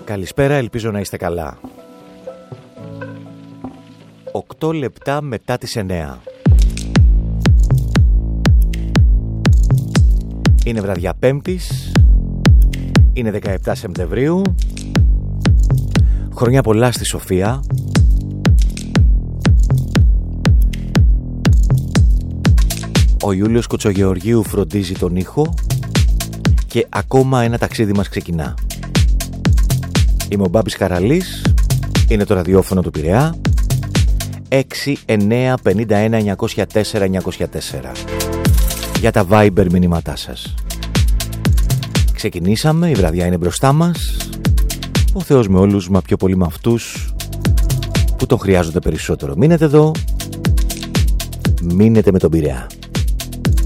Καλησπέρα, ελπίζω να είστε καλά. 8 λεπτά μετά τις 9. Είναι βραδιά Πέμπτης. Είναι 17 Σεπτεμβρίου. Χρόνια πολλά στη Σοφία. Ο Ιούλιος Κοτσογεωργίου φροντίζει τον ήχο. Και ακόμα ένα ταξίδι μας ξεκινά. Είμαι ο Μπάμπης Καραλής. Είναι το ραδιόφωνο του Πειραιά. 6-9-51-904-904 για τα Viber μηνύματά σας. Ξεκινήσαμε, η βραδιά είναι μπροστά μας. Ο Θεός με όλους, μα πιο πολύ με αυτούς που τον χρειάζονται περισσότερο. Μείνετε εδώ, μείνετε με τον Πειραιά.